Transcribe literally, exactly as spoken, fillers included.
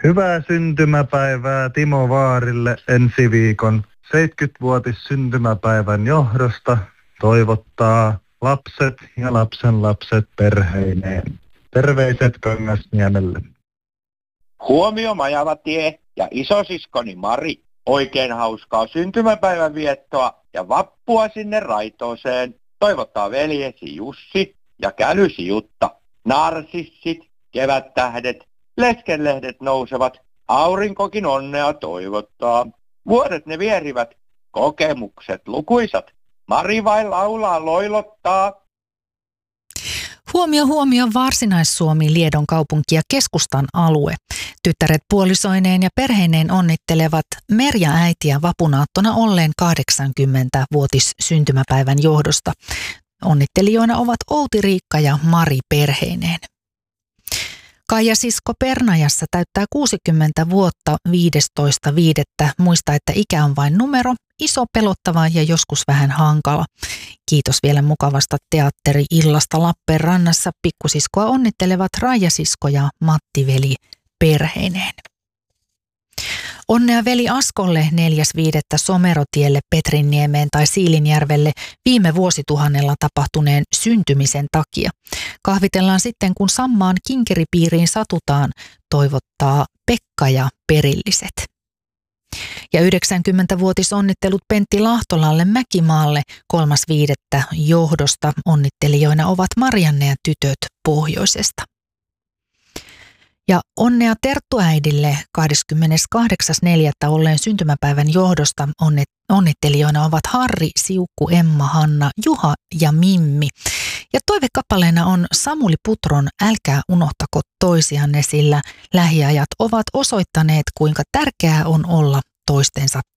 Hyvää syntymäpäivää Timo Vaarille ensi viikon seitsemänkymmenvuotis syntymäpäivän johdosta toivottaa lapset ja lapsenlapset perheineen. Terveiset Kangasniemelle. Huomio Majavatie ja isosiskoni Mari. Oikein hauskaa syntymäpäivän viettoa ja vappua sinne raitooseen. Toivottaa veljesi Jussi ja kälysi Jutta. Narsissit, kevättähdet, leskenlehdet nousevat. Aurinkokin onnea toivottaa. Vuodet ne vierivät, kokemukset lukuisat. Mari vain laulaa loilottaa. Huomio, huomio Varsinais-Suomi, Liedon kaupunki ja keskustan alue. Tyttäret puolisoineen ja perheineen onnittelevat Merja äitiä vapunaattona olleen kahdeksankymmenvuotis syntymäpäivän johdosta. Onnittelijoina ovat Outi Riikka ja Mari perheineen. Kaija sisko Pernajassa täyttää kuusikymmentä vuotta viidestoista viidettä. Muista, että ikä on vain numero, iso, pelottava ja joskus vähän hankala. Kiitos vielä mukavasta teatteri-illasta Lappeenrannassa. Pikkusiskoa onnittelevat Raija-sisko ja Matti-veli perheineen. Onnea veli Askolle neljäs viidettä Somerotielle, Petrinniemeen tai Siilinjärvelle viime vuosituhannella tapahtuneen syntymisen takia. Kahvitellaan sitten, kun Sammaan kinkeripiiriin satutaan, toivottaa Pekka ja perilliset. Ja yhdeksänkymmenvuotis onnittelut Pentti Lahtolalle Mäkimaalle kolmas viidettä johdosta. Onnittelijoina ovat Marianne ja tytöt pohjoisesta. Ja onnea Terttuäidille kahdeskymmeneskahdeksas neljättä olleen syntymäpäivän johdosta. Onnittelijoina ovat Harri, Siukku, Emma, Hanna, Juha ja Mimmi. Ja toivekappaleena on Samuli Putron Älkää unohtako toisianne, sillä lähiajat ovat osoittaneet, kuinka tärkeää on olla toistensa